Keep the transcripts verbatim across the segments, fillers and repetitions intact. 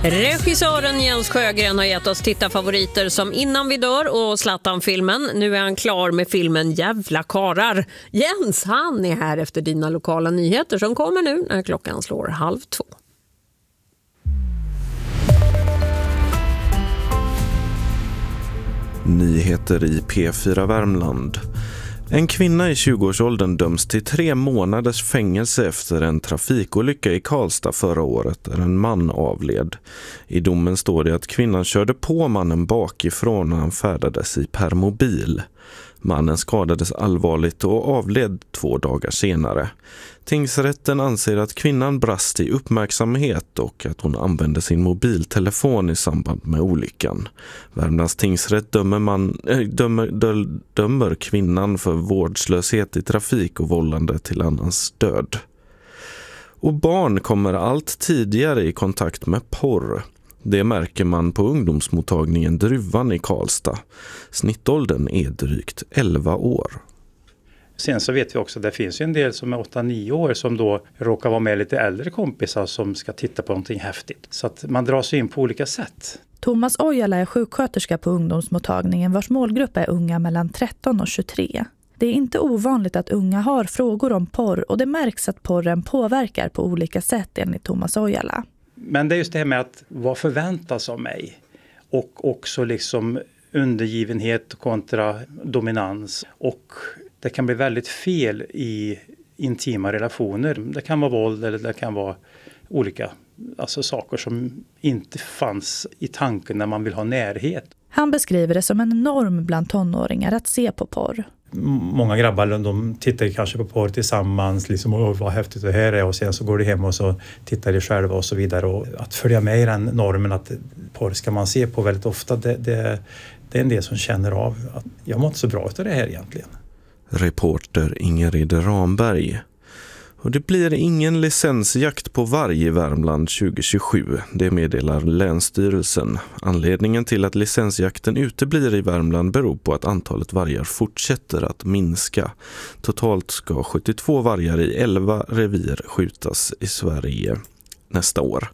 Regissören Jens Sjögren har gett oss tittarfavoriter som Innan vi dör och Zlatan-filmen. Nu är han klar med filmen Jävla karar. Jens, han är här efter dina lokala nyheter som kommer nu när klockan slår halv två. Nyheter i P fyra Värmland. En kvinna i tjugoårsåldern döms till tre månaders fängelse efter en trafikolycka i Karlstad förra året där en man avled. I domen står det att kvinnan körde på mannen bakifrån när han färdades i permobil. Mannen skadades allvarligt och avled två dagar senare. Tingsrätten anser att kvinnan brast i uppmärksamhet och att hon använde sin mobiltelefon i samband med olyckan. Värmlands tingsrätt dömer, man, äh, dömer, dö, dömer kvinnan för vårdslöshet i trafik och vållande till annans död. Och barn kommer allt tidigare i kontakt med porr. Det märker man på ungdomsmottagningen Druvan i Karlstad. Snittåldern är drygt elva år. Sen så vet vi också att det finns ju en del som är åtta nio år som då råkar vara med lite äldre kompisar som ska titta på någonting häftigt. Så att man drar sig in på olika sätt. Thomas Ojala är sjuksköterska på ungdomsmottagningen vars målgrupp är unga mellan tretton och tjugotre. Det är inte ovanligt att unga har frågor om porr och det märks att porren påverkar på olika sätt enligt Thomas Ojala. Men det är just det här med att vad förväntas av mig och också liksom undergivenhet kontra dominans, och det kan bli väldigt fel i intima relationer. Det kan vara våld eller det kan vara olika alltså saker som inte fanns i tanken när man vill ha närhet. Han beskriver det som en norm bland tonåringar att se på porr. Många grabbar de tittar kanske på porr tillsammans, liksom, och vad häftigt det här är, och sen så går de hem och så tittar de själva och så vidare. Och att följa med i den normen att porr ska man se på väldigt ofta, det, det, det är en del som känner av att jag mår inte så bra av det här egentligen. Reporter Ingrid Ramberg. Och det blir ingen licensjakt på varg i Värmland tjugo tjugosju, det meddelar Länsstyrelsen. Anledningen till att licensjakten uteblir i Värmland beror på att antalet vargar fortsätter att minska. Totalt ska sjuttiotvå vargar i elva revir skjutas i Sverige nästa år.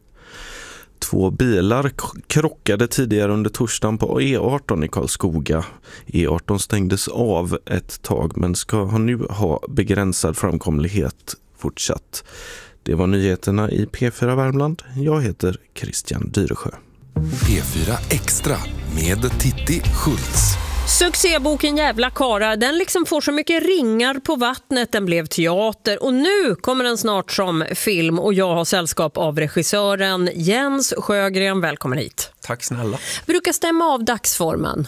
Två bilar krockade tidigare under torsdagen på E arton i Karlskoga. E arton stängdes av ett tag men ska nu ha begränsad framkomlighet fortsatt. Det var nyheterna i P fyra Värmland. Jag heter Christian Dyresjö. P fyra Extra med Titti Schultz. Succéboken Jävla karar, den liksom får så mycket ringar på vattnet, den blev teater och nu kommer den snart som film och jag har sällskap av regissören Jens Sjögren. Välkommen hit. Tack snälla. Brukar stämma av dagsformen?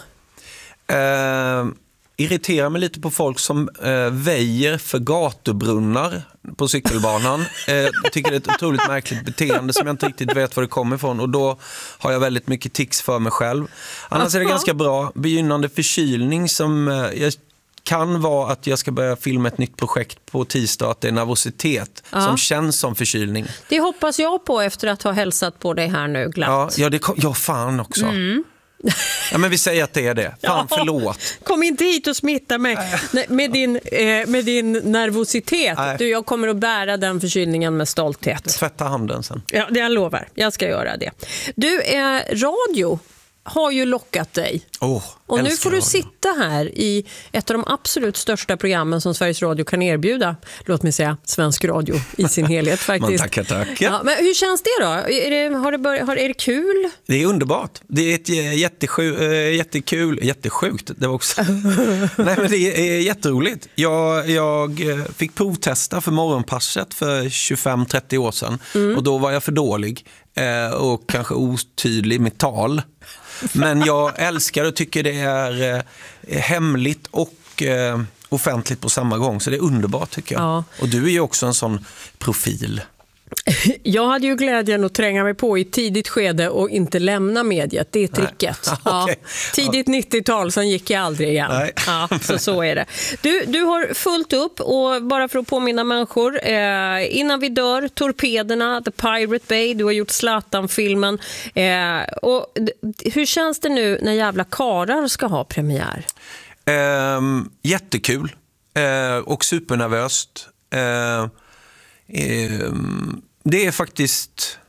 Eh, irriterar mig lite på folk som eh, väjer för gatubrunnar på cykelbanan. eh, jag tycker det är ett otroligt märkligt beteende som jag inte riktigt vet var det kommer ifrån, och då har jag väldigt mycket tics för mig själv. Annars är det ganska bra. Begynnande förkylning som eh, jag kan vara att jag ska börja filma ett nytt projekt på tisdag, att det är nervositet ja. som känns som förkylning. Det hoppas jag på efter att ha hälsat på dig här nu glatt. Ja, ja, det kom, ja fan också. Mm. Ja, men vi säger att det är det. Fan, ja, förlåt. Kom inte hit och smitta mig Nej, med, din, eh, med din nervositet. Du, jag kommer att bära den förkylningen med stolthet. Tvätta handen sen. Ja, det jag lovar. Jag ska göra det. Du, eh, radio har ju lockat dig. Oh, och nu får du radio. sitta här i ett av de absolut största programmen som Sveriges Radio kan erbjuda. Låt mig säga svensk radio i sin helhet faktiskt. Man tackar, tackar. Ja, men hur känns det då? Är det, har det börjat, har, är det kul? Det är underbart. Det är ett jättesju, jättekul, jättesjukt. Det var också. Nej, men det är jätteroligt. Jag, jag fick provtesta för morgonpasset för tjugofem trettio år sedan. Mm. Och då var jag för dålig och kanske otydlig med tal. Men jag älskar och tycker det är eh, hemligt och eh, offentligt på samma gång. Så det är underbart tycker jag. Ja. Och du är ju också en sån profil. Jag hade ju glädjen att tränga mig på i tidigt skede och inte lämna mediet. Det är tricket. Ja, okay. Tidigt nittiotal, sen gick jag aldrig igen. Nej. Ja, så så är det. Du, du har fullt upp och bara för att påminna människor, eh, Innan vi dör, Torpederna, The Pirate Bay, du har gjort Zlatan-filmen. Eh, och hur känns det nu när Jävla karar ska ha premiär? Eh, jättekul eh, och supernervöst. Eh, det är faktiskt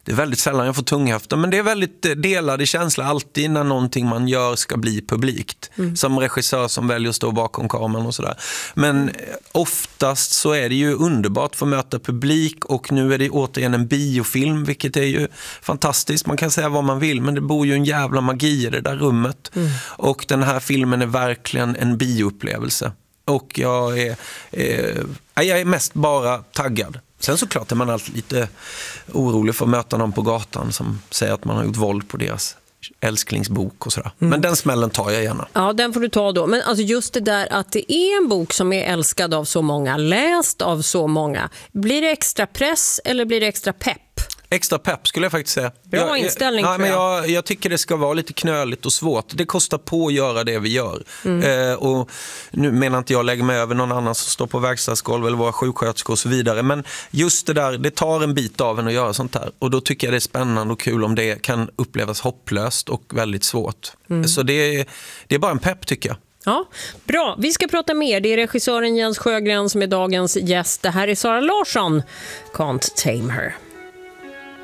Det är väldigt sällan jag får tunghäfta, men det är väldigt delade känslor alltid när någonting man gör ska bli publikt. Mm. Som regissör som väljer att stå bakom kameran och sådär. Men oftast så är det ju underbart för att möta publik, och nu är det återigen en biofilm, vilket är ju fantastiskt. Man kan säga vad man vill, men det bor ju en jävla magi i det där rummet. Mm. Och den här filmen är verkligen en bioupplevelse. Och jag är, eh, jag är mest bara taggad. Sen såklart är man alltid lite orolig för att möta någon på gatan som säger att man har gjort våld på deras älsklingsbok och sådär. Mm. Men den smällen tar jag gärna. Ja, den får du ta då. Men alltså just det där att det är en bok som är älskad av så många, läst av så många. Blir det extra press eller blir det extra pepp? Extra pepp skulle jag faktiskt säga. Bra jag, inställning. Jag, tror jag. jag. Jag, jag tycker det ska vara lite knöligt och svårt. Det kostar på att göra det vi gör. Mm. Eh, och nu menar inte jag lägga mig över någon annan som står på verkstadsgolv eller våra sjuksköterskor och så vidare. Men just det där, det tar en bit av en att göra sånt här. Och då tycker jag det är spännande och kul om det kan upplevas hopplöst och väldigt svårt. Mm. Så det är, det är bara en pepp tycker jag. Ja, bra. Vi ska prata mer. Det är regissören Jens Sjögren som är dagens gäst. Det här är Sara Larsson, Can't Tame Her.